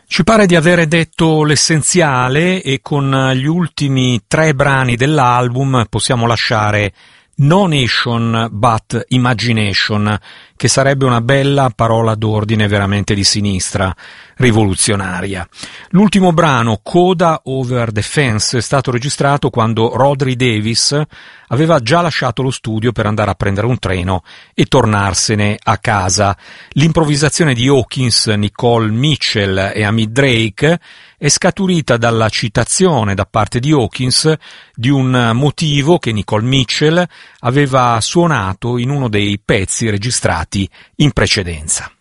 Ci pare di avere detto l'essenziale e con gli ultimi 3 brani dell'album possiamo lasciare No Nation but Imagination, che sarebbe una bella parola d'ordine veramente di sinistra, rivoluzionaria. L'ultimo brano, Coda Over the Fence, è stato registrato quando Rodri Davis aveva già lasciato lo studio per andare a prendere un treno e tornarsene a casa. L'improvvisazione di Hawkins, Nicole Mitchell e Amit Drake è scaturita dalla citazione da parte di Hawkins di un motivo che Nicole Mitchell aveva suonato in uno dei pezzi registrati in precedenza.